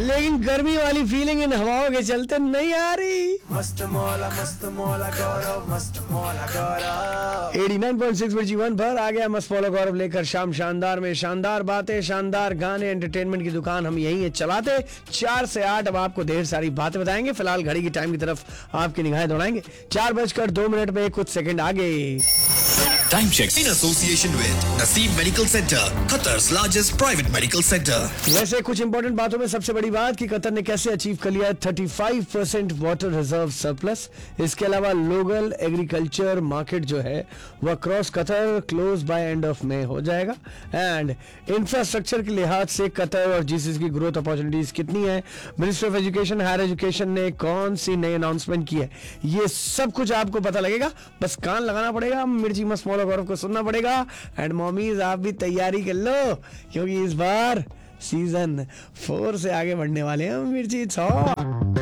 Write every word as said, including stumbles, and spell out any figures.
लेकिन गर्मी वाली फीलिंग इन हवाओं के चलते नहीं आ रही। मस्त मौला मस्त मौला गौरव मस्त मौला गौरव एटी नाइन पॉइंट सिक्स पर जीवन भर आ गया मस्त मौला गौरव लेकर शाम शानदार में शानदार बातें, शानदार गाने, एंटरटेनमेंट की दुकान हम यही है चलाते। चार से आठ अब आपको ढेर सारी बातें बताएंगे। फिलहाल घड़ी की टाइम की तरफ आपकी निगाहें दौड़ाएंगे। चार बजकर दो मिनट में कुछ सेकंड आगे। Time check in association with Naseem Medical Center, Qatar's largest private medical center. वैसे कुछ इंपॉर्टेंट बातों में सबसे बड़ी बात कि कतर ने कैसे अचीव कर लिया पैंतीस परसेंट वाटर रिजर्व सरप्लस। इसके अलावा लोकल एग्रीकल्चर मार्केट जो है वह cross Qatar close by end of में हो जाएगा। एंड इंफ्रास्ट्रक्चर के लिहाज से कतर और जीसीसी की ग्रोथ अपॉर्चुनिटीज कितनी है, ministry of education higher education ने कौन सी नई अनाउंसमेंट की है, ये सब कुछ आपको पता लगेगा। बस कान लगाना पड़ेगा, मिर्ची मस्त मौला गौरव को सुनना पड़ेगा। एंड मॉमीज आप भी तैयारी कर लो क्योंकि इस बार सीजन फोर से आगे बढ़ने वाले हैं मिर्ची छो।